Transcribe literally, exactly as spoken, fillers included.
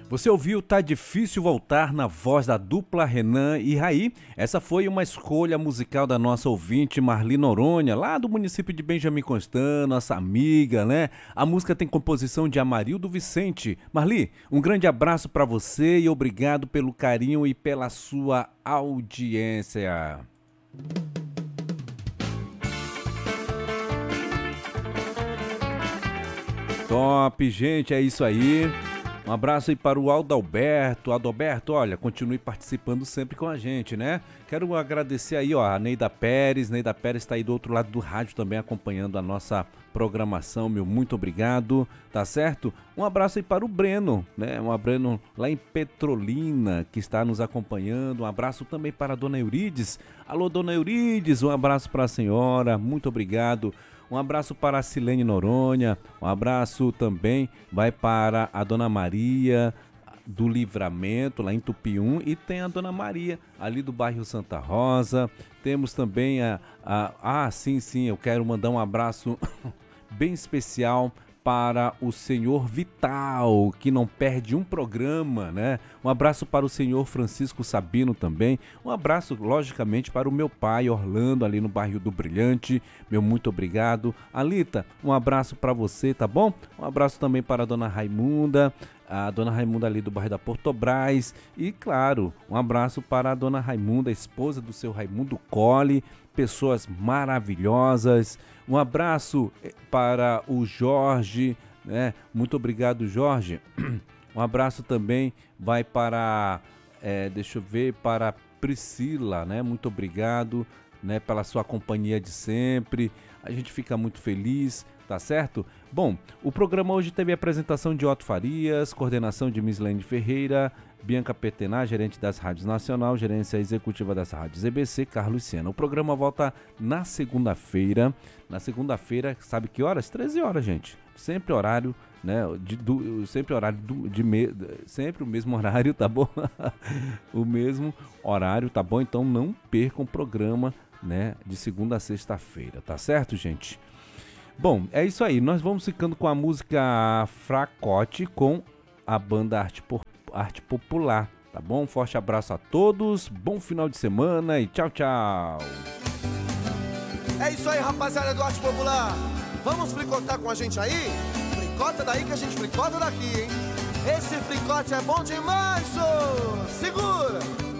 Você ouviu Tá Difícil Voltar na voz da dupla Renan e Raí? Essa foi uma escolha musical da nossa ouvinte Marli Noronha, lá do município de Benjamin Constant, nossa amiga, né? A música tem composição de Amarildo Vicente. Marli, um grande abraço para você e obrigado pelo carinho e pela sua audiência. Top, gente, é isso aí. Um abraço aí para o Aldalberto. Aldalberto, olha, continue participando sempre com a gente, né? Quero agradecer aí, ó, a Neida Pérez. Neida Pérez está aí do outro lado do rádio também acompanhando a nossa programação, meu muito obrigado, tá certo? Um abraço aí para o Breno, né? Um Breno lá em Petrolina que está nos acompanhando. Um abraço também para a Dona Eurides. Alô, Dona Eurides, um abraço para a senhora, muito obrigado. Um abraço para a Silene Noronha, um abraço também vai para a Dona Maria do Livramento, lá em Tupium, e tem a Dona Maria, ali do bairro Santa Rosa. Temos também a... a ah, sim, sim, eu quero mandar um abraço bem especial para o senhor Vital, que não perde um programa, né? Um abraço para o senhor Francisco Sabino também. Um abraço, logicamente, para o meu pai, Orlando, ali no bairro do Brilhante. Meu muito obrigado. Alita, um abraço para você, tá bom? Um abraço também para a dona Raimunda, a dona Raimunda ali do bairro da Portobras. E, claro, um abraço para a dona Raimunda, esposa do seu Raimundo Colli. Pessoas maravilhosas. Um abraço para o Jorge, né? Muito obrigado, Jorge. Um abraço também vai para, é, deixa eu ver, para a Priscila, né? Muito obrigado, né, pela sua companhia de sempre. A gente fica muito feliz, tá certo? Bom, o programa hoje teve a apresentação de Otto Farias, coordenação de Mislene Ferreira, Bianca Petená, gerente das Rádios Nacional, gerência executiva das Rádios E B C, Carlos Sena. O programa volta na segunda-feira. Na segunda-feira, sabe que horas? treze horas, gente. Sempre horário, né? De, do, sempre horário do, de me, sempre o mesmo horário, tá bom? O mesmo horário, tá bom? Então não percam o programa, né? De segunda a sexta-feira, tá certo, gente? Bom, é isso aí. Nós vamos ficando com a música Fracote com a banda Arte Por Arte Popular, tá bom? Um forte abraço a todos, bom final de semana e tchau, tchau! É isso aí, rapaziada do Arte Popular. Vamos fricotar com a gente aí? Fricota daí que a gente fricota daqui, hein? Esse fricote é bom demais, ô! Segura!